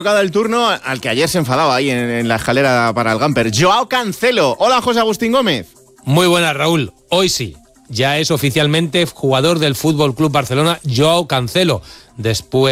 tocado el turno al que ayer se enfadaba ahí en la escalera para el Gamper. Joao Cancelo. Hola, José Agustín Gómez. Muy buenas, Raúl. Hoy sí, ya es oficialmente jugador del Fútbol Club Barcelona Joao Cancelo, después